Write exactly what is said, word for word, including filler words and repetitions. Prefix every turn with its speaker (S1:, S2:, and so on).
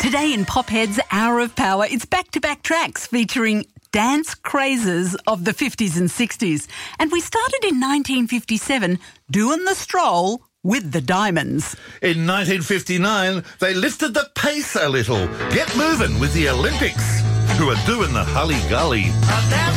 S1: Today in Pophead's Hour of Power, it's back-to-back tracks featuring dance crazes of the fifties and sixties. And we started in nineteen fifty-seven doing the stroll with the Diamonds.
S2: In nineteen fifty-nine, they lifted the pace a little. Get moving with the Olympics, who are doing the hully-gully.